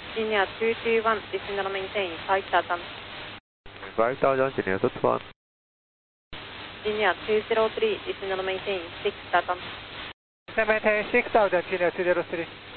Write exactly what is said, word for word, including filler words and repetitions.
Virginia two two one, descend and maintain five thousand. five thousand, Virginia two two one. Virginia two zero three, descend and maintain six thousand. Maintain six thousand, Virginia two zero three.